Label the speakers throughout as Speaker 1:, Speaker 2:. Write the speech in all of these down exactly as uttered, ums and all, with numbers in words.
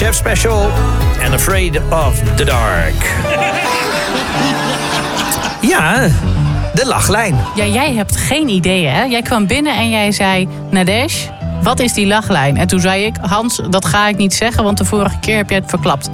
Speaker 1: Jeff Special and Afraid of the Dark. Ja, de lachlijn.
Speaker 2: Ja, jij hebt geen idee, hè? Jij kwam binnen en jij zei... Nadesh, wat is die lachlijn? En toen zei ik, Hans, dat ga ik niet zeggen... want de vorige keer heb jij het verklapt.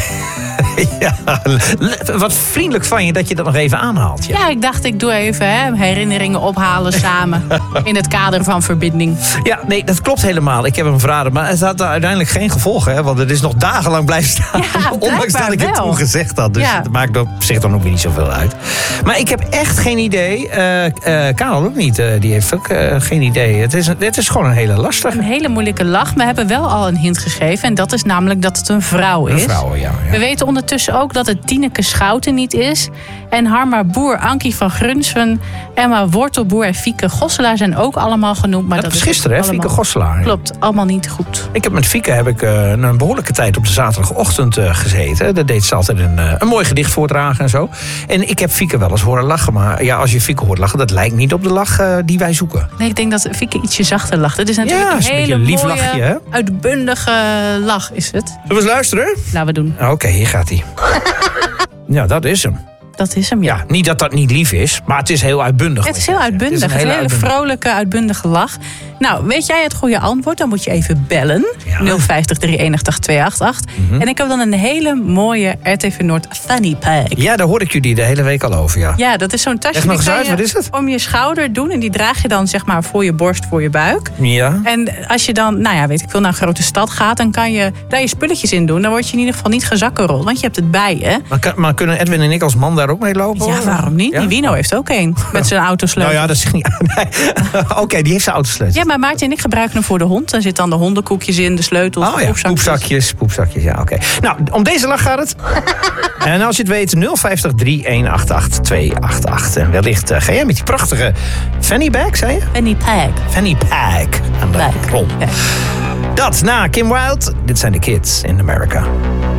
Speaker 1: Ja, wat vriendelijk van je dat je dat nog even aanhaalt. Ja,
Speaker 2: ja ik dacht, ik doe even hè, herinneringen ophalen samen. In het kader van verbinding.
Speaker 1: Ja, nee, dat klopt helemaal. Ik heb hem verraden. Maar het had uiteindelijk geen gevolgen. Hè, want het is nog dagenlang blijven staan.
Speaker 2: Ja,
Speaker 1: ondanks dat ik
Speaker 2: wel.
Speaker 1: het toen gezegd had. Dus
Speaker 2: ja.
Speaker 1: het maakt op zich dan ook weer niet zoveel uit. Maar ik heb echt geen idee. Uh, uh, Karel ook niet. Uh, die heeft ook uh, geen idee. Het is, het is gewoon een hele lastige.
Speaker 2: Een hele moeilijke lach. We hebben wel al een hint gegeven. En dat is namelijk dat het een vrouw is.
Speaker 1: Een vrouw, ja. ja.
Speaker 2: We weten ondertussen ook dat het Tineke Schouten niet is. En Harma Boer, Ankie van Grunsven, Emma Wortelboer en Fieke Gosselaar zijn ook allemaal genoemd. Maar
Speaker 1: dat,
Speaker 2: dat
Speaker 1: was
Speaker 2: is
Speaker 1: gisteren, hè?
Speaker 2: allemaal...
Speaker 1: Fieke Gosselaar.
Speaker 2: Klopt, allemaal niet goed.
Speaker 1: Ik heb met Fieke heb ik, uh, een behoorlijke tijd op de zaterdagochtend uh, gezeten. Dat deed ze altijd een, uh, een mooi gedicht voordragen en zo. En ik heb Fieke wel eens horen lachen. Maar ja, als je Fieke hoort lachen, dat lijkt niet op de lach uh, die wij zoeken.
Speaker 2: Nee, ik denk dat Fieke ietsje zachter lacht. Het is natuurlijk
Speaker 1: ja,
Speaker 2: een hele
Speaker 1: een lief
Speaker 2: mooie,
Speaker 1: lachje, hè?
Speaker 2: uitbundige lach is het.
Speaker 1: Zullen we eens luisteren?
Speaker 2: Laten we doen.
Speaker 1: Oké, okay, hier gaat hij. Ja, dat is hem.
Speaker 2: Dat is hem, ja.
Speaker 1: ja. Niet dat dat niet lief is, maar het is heel uitbundig.
Speaker 2: Het is heel uitbundig. Het is een hele, hele vrolijke, uitbundige lach. Nou, weet jij het goede antwoord? Dan moet je even bellen.
Speaker 1: Ja.
Speaker 2: nul vijftig, drie eenenachtig, tweeënachtig. Mm-hmm. En ik heb dan een hele mooie R T V Noord Fanny Pack.
Speaker 1: Ja, daar hoor ik jullie de hele week al over, ja.
Speaker 2: Ja, dat is zo'n tasje.
Speaker 1: Leg nog eens uit, wat is het?
Speaker 2: Om je schouder doen. En die draag je dan zeg maar voor je borst, voor je buik.
Speaker 1: Ja.
Speaker 2: En als je dan, nou ja, weet ik veel, naar een grote stad gaat... dan kan je daar je spulletjes in doen. Dan word je in ieder geval niet gezakkenrold. Want je hebt het bij je.
Speaker 1: Maar, kan, maar kunnen Edwin en ik als man daar ook mee lopen?
Speaker 2: Ja, waarom niet? Ja? Die Wino heeft ook een. Met zijn autosleutel.
Speaker 1: Nou ja, dat is niet... Nee. Oké, okay, die heeft zijn autosleutel.
Speaker 2: Ja, maar Maarten en ik gebruiken hem voor de hond. Dan zitten dan de hondenkoekjes in, de sleutels,
Speaker 1: oh, ja.
Speaker 2: poepzakjes.
Speaker 1: Poepzakjes, poepzakjes, ja, oké. Okay. Nou, om deze lach gaat het. En als je het weet, nul vijftig, drie eenenachtig, tweeënachtig. En wellicht uh, ga jij met die prachtige Fanny Bag, zei je?
Speaker 2: Fanny Pack.
Speaker 1: Fanny Pack aan de rol. Ja. Dat na Kim Wilde. Dit zijn de Kids in America.